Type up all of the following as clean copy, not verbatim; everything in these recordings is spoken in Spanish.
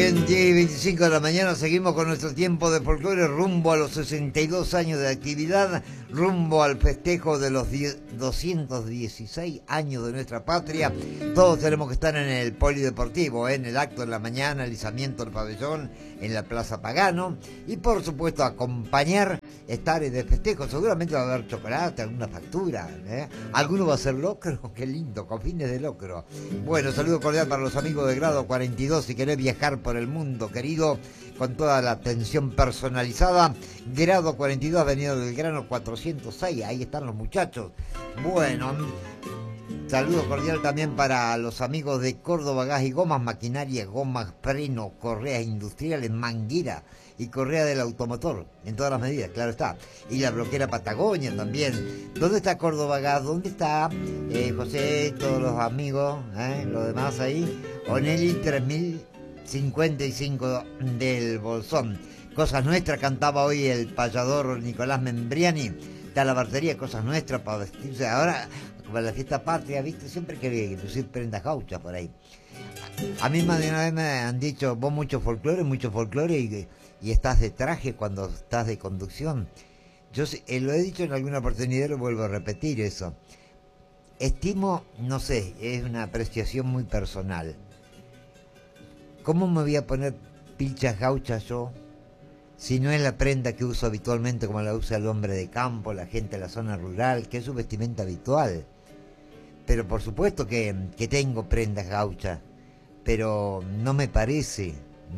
bien, 10:25 de la mañana, seguimos con nuestro tiempo de folclore rumbo a los 62 años de actividad, rumbo al festejo de los 216 años de nuestra patria. Todos tenemos que estar en el polideportivo, en el acto de la mañana, el izamiento del pabellón en la Plaza Pagano y por supuesto acompañar, estar de festejo. Seguramente va a haber chocolate, alguna factura, alguno va a ser locro, qué lindo, con fines de locro. Bueno, saludo cordial para los amigos de grado 42, si querés viajar por el mundo, querido, con toda la atención personalizada. Grado 42, Avenida del Grano 406, ahí están los muchachos. Bueno, saludo cordial también para los amigos de Córdoba Gas y Gomas, maquinaria, gomas, frenos, correas industriales, manguera y correa del automotor, en todas las medidas, claro está. Y la bloquera Patagonia también. ¿Dónde está Córdoba Gas? ¿Dónde está José, todos los amigos, los demás ahí? Onelli 3055 del Bolsón. Cosas Nuestras, cantaba hoy el payador Nicolás Membriani. Está la batería, Cosas Nuestras, para vestirse. Ahora, para la fiesta patria, ¿viste? Siempre hay que lucir prendas gauchas por ahí. A mí más de una vez me han dicho, vos mucho folclore y estás de traje cuando estás de conducción. Yo lo he dicho en alguna oportunidad, lo vuelvo a repetir eso. Estimo, no sé, es una apreciación muy personal. ¿Cómo me voy a poner pilchas gauchas yo si no es la prenda que uso habitualmente como la usa el hombre de campo, la gente de la zona rural, que es su vestimenta habitual? Pero por supuesto que tengo prendas gauchas, pero no me parece.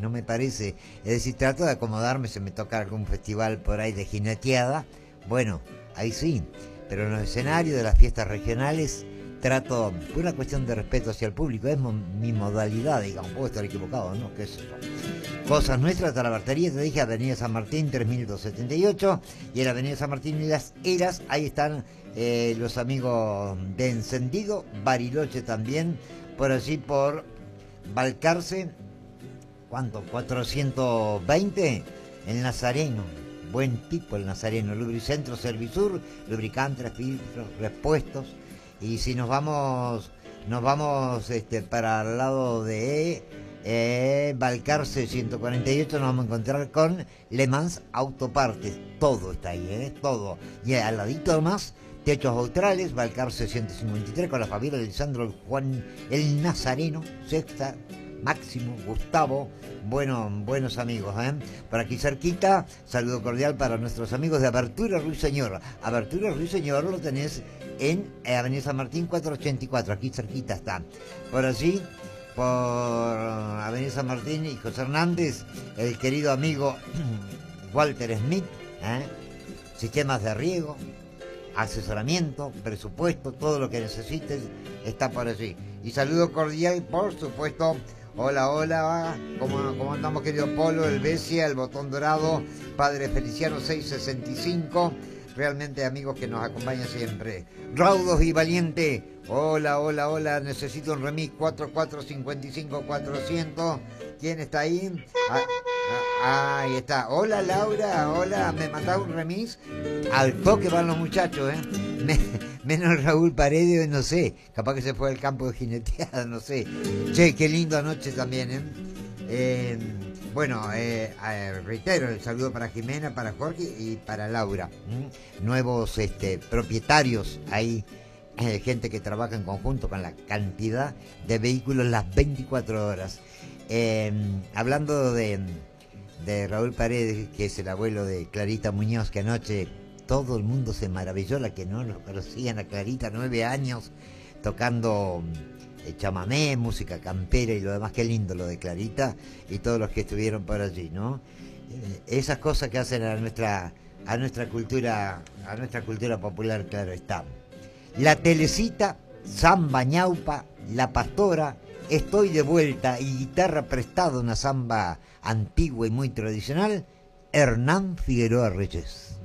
Es decir, trato de acomodarme, si me toca algún festival por ahí de jineteada, bueno, ahí sí, pero en los escenarios de las fiestas regionales trato, por una cuestión de respeto hacia el público, es mi modalidad, digamos, puedo estar equivocado, ¿no? ¿Qué es eso? Cosas Nuestras, hasta la bartería, te dije, Avenida San Martín 3278, y en la Avenida San Martín y Las Heras, ahí están los amigos de Encendido, Bariloche también, por allí por Balcarce, ¿cuánto? 420, el Nazareno, buen tipo el Nazareno, Lubricentro Servisur, lubricantes, filtros, repuestos. Y si nos vamos para el lado de Balcarce 148, nos vamos a encontrar con Le Mans Autopartes. Todo está ahí, todo. Y al ladito más, Techos Australes, Balcarce 153, con la Fabiola, Lisandro, el Juan, el Nazareno, Sexta, Máximo, Gustavo, buenos amigos, Por aquí cerquita, saludo cordial para nuestros amigos de Abertura Ruiseñor. Abertura Ruiseñor lo tenés en Avenida San Martín 484, aquí cerquita está. Por allí, por Avenida San Martín y José Hernández, el querido amigo Walter Smith, sistemas de riego, asesoramiento, presupuesto, todo lo que necesites está por allí. Y saludo cordial, por supuesto. Hola, ¿cómo andamos, querido Polo, el Besia, el Botón Dorado, Padre Feliciano 665, realmente amigos que nos acompañan siempre. Raudos y Valiente, hola, necesito un remix 4455-400, ¿quién está ahí? Ahí está, hola Laura, hola, me mandaba un remix, al toque van los muchachos, menos Raúl Paredes, no sé, capaz que se fue al campo de jineteada, no sé. Che, qué lindo anoche también, reitero el saludo para Jimena, para Jorge y para Laura, nuevos propietarios ahí, gente que trabaja en conjunto con la cantidad de vehículos las 24 horas. Hablando de Raúl Paredes, que es el abuelo de Clarita Muñoz, que anoche todo el mundo se maravilló, la que no lo conocían a Clarita, 9 años, tocando chamamé, música campera y lo demás. Qué lindo lo de Clarita y todos los que estuvieron por allí, ¿no? Esas cosas que hacen a nuestra cultura popular, claro está. La Telecita, Samba Ñaupa, La Pastora, Estoy de Vuelta y guitarra prestada, una samba antigua y muy tradicional, Hernán Figueroa Reyes.